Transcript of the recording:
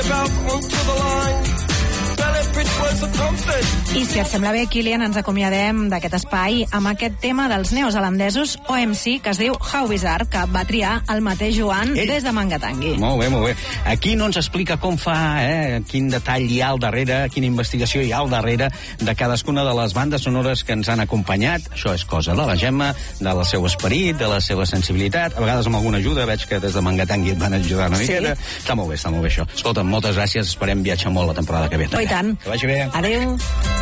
I si et sembla bé, Kilian, ens acomiadem d'aquest espai amb aquest tema dels neozelandesos OMC, que es diu How Bizarre, que va triar el mateix Joan des de Mangatangui. Molt bé, molt bé. Aquí no ens explica com fa, quin detall hi ha al darrere, quina investigació hi ha al darrere de cadascuna de les bandes sonores que ens han acompanyat. Això és cosa de la Gemma, del seu esperit, de la seva sensibilitat, a vegades amb alguna ajuda, veig que des de Mangatangui et van ajudar una miqueta. Està molt bé això. Escolta, moltes gràcies, esperem viatjar molt la temporada que ve. Oh, i tant. Que vagi bé. Adéu.